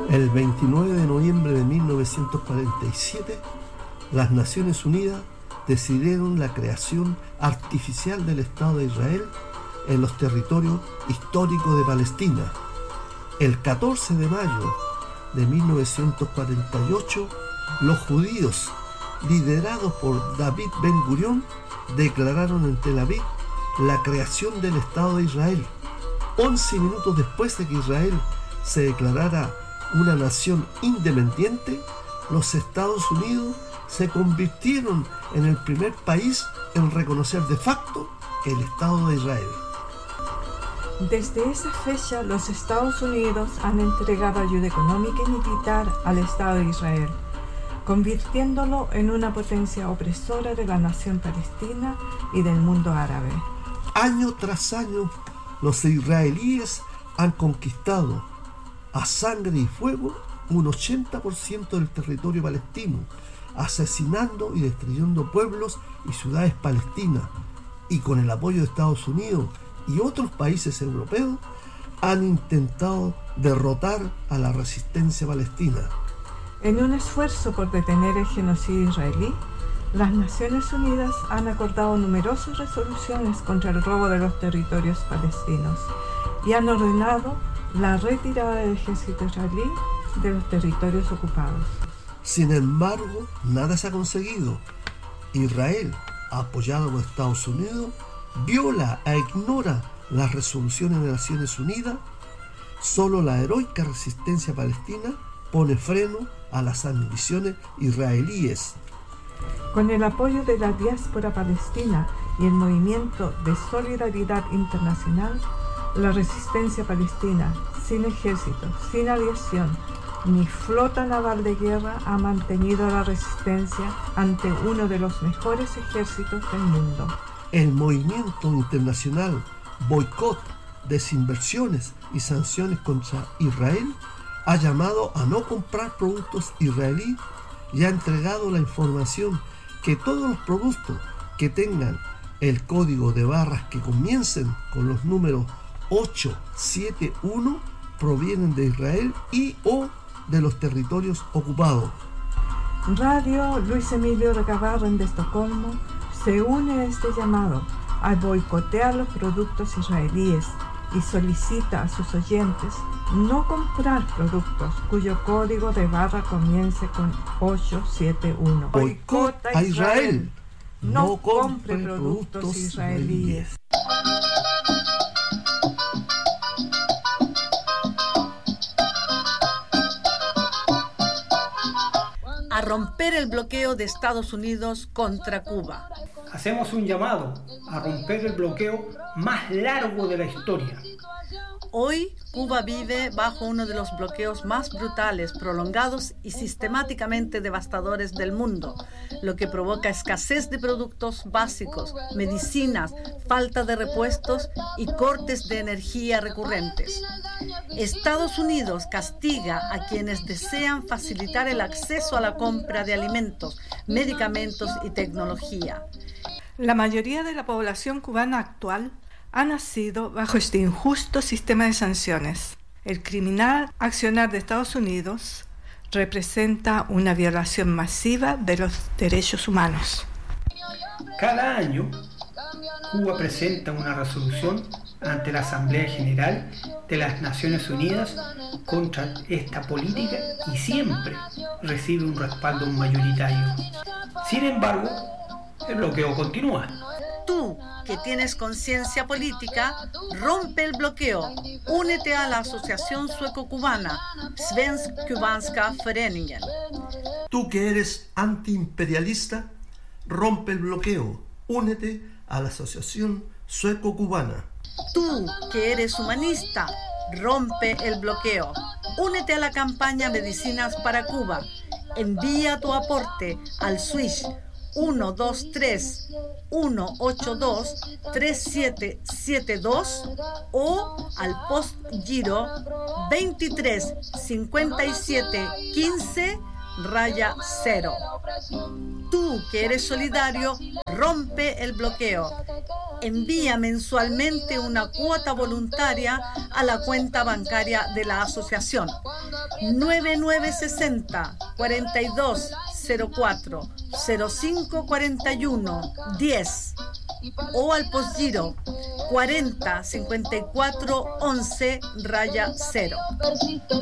El 29 de noviembre de 1947, las Naciones Unidas decidieron la creación artificial del Estado de Israel en los territorios históricos de Palestina. El 14 de mayo de 1948, los judíos, liderados por David Ben-Gurión, declararon en Tel Aviv la creación del Estado de Israel. 11 minutos después de que Israel se declarara una nación independiente, los Estados Unidos se convirtieron en el primer país en reconocer de facto el Estado de Israel. Desde esa fecha, los Estados Unidos han entregado ayuda económica y militar al Estado de Israel, convirtiéndolo en una potencia opresora de la nación palestina y del mundo árabe. Año tras año, los israelíes han conquistado a sangre y fuego un 80% del territorio palestino, asesinando y destruyendo pueblos y ciudades palestinas, y con el apoyo de Estados Unidos y otros países europeos han intentado derrotar a la resistencia palestina. En un esfuerzo por detener el genocidio israelí, las Naciones Unidas han acordado numerosas resoluciones contra el robo de los territorios palestinos y han ordenado la retirada del ejército israelí de los territorios ocupados. Sin embargo, nada se ha conseguido. Israel, apoyado por Estados Unidos, viola e ignora las resoluciones de Naciones Unidas. Solo la heroica resistencia palestina pone freno a las ambiciones israelíes. Con el apoyo de la diáspora palestina y el movimiento de solidaridad internacional, la resistencia palestina, sin ejército, sin aviación, ni flota naval de guerra, ha mantenido la resistencia ante uno de los mejores ejércitos del mundo. El movimiento internacional boicot, desinversiones y sanciones contra Israel ha llamado a no comprar productos israelíes y ha entregado la información que todos los productos que tengan el código de barras que comiencen con los números 871 provienen de Israel y o de los territorios ocupados. Radio Luis Emilio Recabarren de Estocolmo se une a este llamado a boicotear los productos israelíes y solicita a sus oyentes no comprar productos cuyo código de barra comience con 871. Boicot a Israel. No compre productos israelíes. A romper el bloqueo de Estados Unidos contra Cuba. Hacemos un llamado a romper el bloqueo más largo de la historia. Hoy, Cuba vive bajo uno de los bloqueos más brutales, prolongados y sistemáticamente devastadores del mundo, lo que provoca escasez de productos básicos, medicinas, falta de repuestos y cortes de energía recurrentes. Estados Unidos castiga a quienes desean facilitar el acceso a la compra de alimentos, medicamentos y tecnología. La mayoría de la población cubana actual ha nacido bajo este injusto sistema de sanciones. El criminal accionar de Estados Unidos representa una violación masiva de los derechos humanos. Cada año, Cuba presenta una resolución ante la Asamblea General de las Naciones Unidas contra esta política y siempre recibe un respaldo mayoritario. Sin embargo, el bloqueo continúa. Tú, que tienes conciencia política, rompe el bloqueo. Únete a la Asociación Sueco-Cubana, Svensk-Kubanska Föreningen. Tú que eres antiimperialista, rompe el bloqueo. Únete a la Asociación Sueco-Cubana. Tú que eres humanista, rompe el bloqueo. Únete a la campaña Medicinas para Cuba. Envía tu aporte al Swish 123-182-3772 o al post giro 235715 /0. Tú que eres solidario, rompe el bloqueo. Envía mensualmente una cuota voluntaria a la cuenta bancaria de la asociación 9960 4204 0541 10 o al postgiro 40 54 11 /0.